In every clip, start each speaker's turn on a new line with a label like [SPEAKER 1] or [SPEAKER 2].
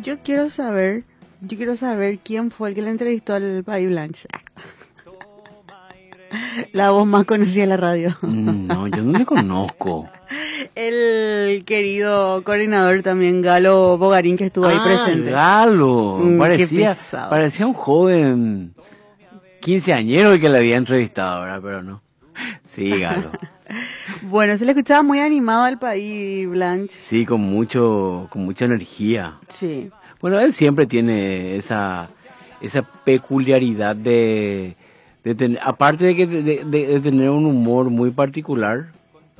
[SPEAKER 1] Yo quiero saber quién fue el que le entrevistó al País Blanche. La voz más conocida de la radio.
[SPEAKER 2] No, yo no le conozco.
[SPEAKER 1] El querido coordinador también, Galo Bogarín, que estuvo ahí presente.
[SPEAKER 2] Galo.
[SPEAKER 1] Qué
[SPEAKER 2] Parecía un joven quinceañero el que le había entrevistado, ¿verdad? Pero no. Sí, Galo.
[SPEAKER 1] Bueno, se le escuchaba muy animado al País Blanche.
[SPEAKER 2] Sí, con mucha energía.
[SPEAKER 1] Sí.
[SPEAKER 2] Bueno, él siempre tiene esa peculiaridad de tener, aparte de tener un humor muy particular,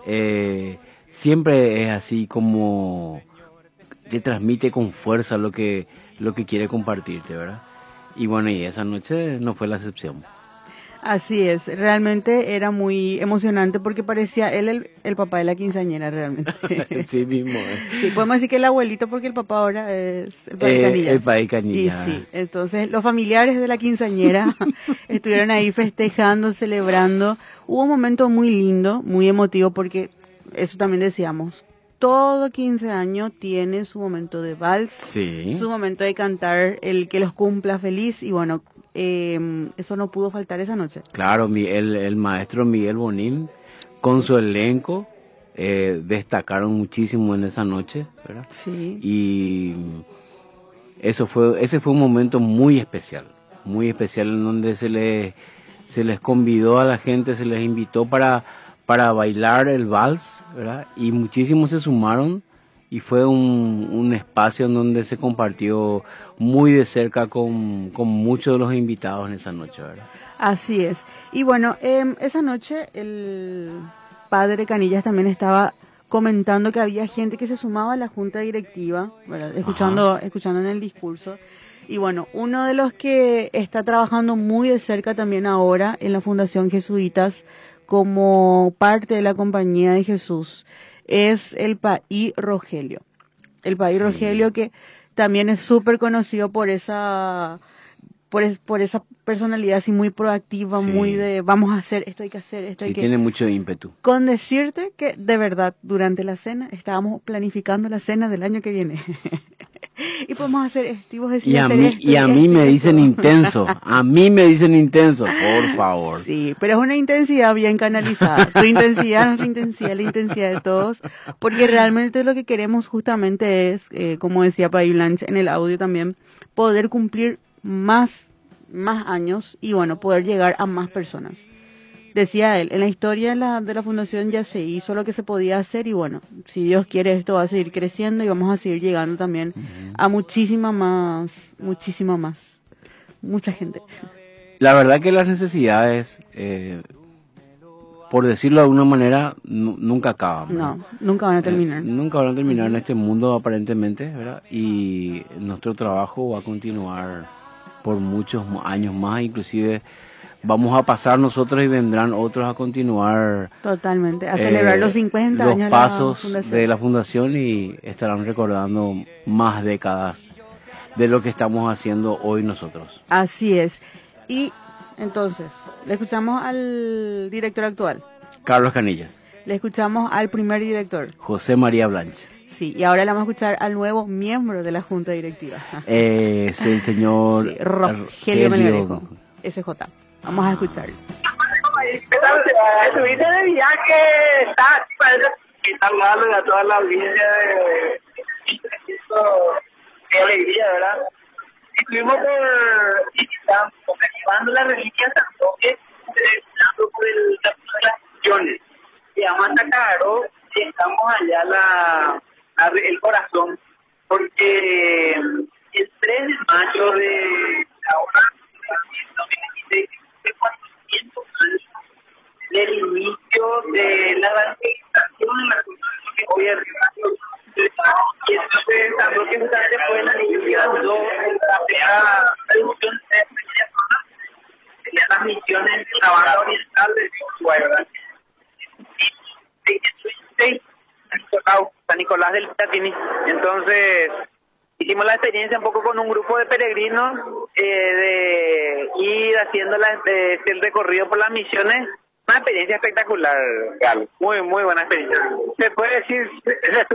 [SPEAKER 2] siempre es así como te transmite con fuerza lo que quiere compartirte, ¿verdad? Y bueno, y esa noche no fue la excepción.
[SPEAKER 1] Así es, realmente era muy emocionante porque parecía él el papá de la quinceañera realmente.
[SPEAKER 2] Sí mismo.
[SPEAKER 1] Sí, podemos decir que el abuelito porque el papá ahora es el País Canilla.
[SPEAKER 2] El País Canilla.
[SPEAKER 1] Y sí, entonces los familiares de la quinceañera estuvieron ahí festejando, celebrando. Hubo un momento muy lindo, muy emotivo porque eso también decíamos. Todo 15 años tiene su momento de vals,
[SPEAKER 2] sí,
[SPEAKER 1] su momento de cantar el que los cumpla feliz y bueno, eso no pudo faltar esa noche.
[SPEAKER 2] Claro, el maestro Miguel Bonín con su elenco destacaron muchísimo en esa noche, ¿verdad?
[SPEAKER 1] Sí.
[SPEAKER 2] Y ese fue un momento muy especial en donde se les convidó a la gente, se les invitó para bailar el vals, ¿verdad? Y muchísimos se sumaron y fue un espacio en donde se compartió muy de cerca con muchos de los invitados en esa noche, ¿verdad?
[SPEAKER 1] Así es. Y bueno, esa noche el padre Canillas también estaba comentando que había gente que se sumaba a la junta directiva, ¿verdad? Escuchando en el discurso. Y bueno, uno de los que está trabajando muy de cerca también ahora en la Fundación Jesuitas como parte de la Compañía de Jesús es el País Rogelio. El País Rogelio que también es súper conocido por esa personalidad así muy proactiva, muy de vamos a hacer esto, hay que hacer esto.
[SPEAKER 2] Sí, tiene mucho ímpetu.
[SPEAKER 1] Con decirte que de verdad durante la cena estábamos planificando la cena del año que viene. Y podemos hacer esto,
[SPEAKER 2] y a mí me dicen intenso, por favor.
[SPEAKER 1] Sí, pero es una intensidad bien canalizada. Tu intensidad es la intensidad de todos, porque realmente lo que queremos justamente es, como decía País Blanche en el audio también, poder cumplir más años y bueno, poder llegar a más personas. Decía él, en la historia de la fundación ya se hizo lo que se podía hacer y bueno, si Dios quiere esto va a seguir creciendo y vamos a seguir llegando también a mucha gente.
[SPEAKER 2] La verdad que las necesidades, por decirlo de alguna manera, nunca acaban, ¿verdad?
[SPEAKER 1] No, nunca van a terminar.
[SPEAKER 2] Nunca van a terminar en este mundo aparentemente, ¿verdad? Y nuestro trabajo va a continuar por muchos años más, inclusive vamos a pasar nosotros y vendrán otros a continuar.
[SPEAKER 1] Totalmente, a celebrar los 50 años
[SPEAKER 2] los pasos de la fundación y estarán recordando más décadas de lo que estamos haciendo hoy nosotros.
[SPEAKER 1] Así es. Y entonces, le escuchamos al director actual.
[SPEAKER 2] Carlos Canillas.
[SPEAKER 1] Le escuchamos al primer director.
[SPEAKER 2] José María Blanche.
[SPEAKER 1] Sí, y ahora le vamos a escuchar al nuevo miembro de la junta directiva.
[SPEAKER 2] Es el señor
[SPEAKER 1] Rogelio Melgarejo, SJ. Vamos a escucharlo.
[SPEAKER 3] Estuviste de viaje, ¿qué tal a toda la audiencia de qué alegría, ¿verdad? Estuvimos participando la reliquia San Roque, hablando por el camino de las misiones. Llegamos hasta Caro y estamos allá el corazón, porque el 3 de mayo de ahora, 400 años del inicio de la evangelización en la cultura que hoy es y entonces San Roque justamente fue la iniciativa en la primera traducción de las misiones de la banda oriental de Uruguay, ¿verdad? San Nicolás del Piratini. Entonces hicimos la experiencia un poco con un grupo de peregrinos de ir haciendo el recorrido por las misiones. Una experiencia espectacular, Galo. Muy buena experiencia. Se puede decir,